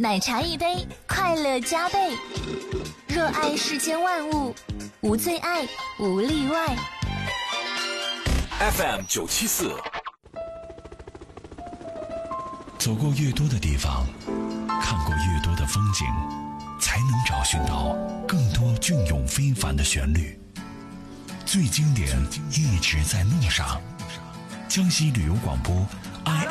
奶茶一杯，快乐加倍。热爱世间万物，无最爱，无例外。 FM974，走过越多的地方，看过越多的风景，才能找寻到更多隽永非凡的旋律。最经典一直在路上。江西旅游广播